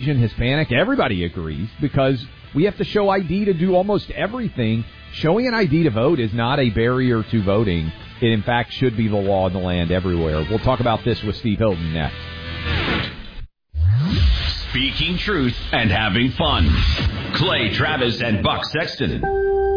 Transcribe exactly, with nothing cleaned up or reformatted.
Asian, Hispanic, everybody agrees, because we have to show I D to do almost everything. Showing an I D to vote is not a barrier to voting. It, in fact, should be the law in the land everywhere. We'll talk about this with Steve Hilton next. Speaking truth and having fun. Clay Travis and Buck Sexton.